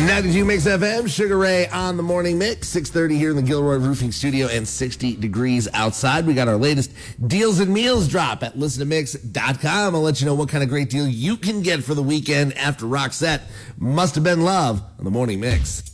92 Mix FM, Sugar Ray on the morning mix. 6:30 here in the Gilroy Roofing Studio and 60 degrees outside. We got our latest deals and meals drop at listentomix.com. I'll let you know what kind of great deal you can get for the weekend after Roxette. Must have been love on the morning mix.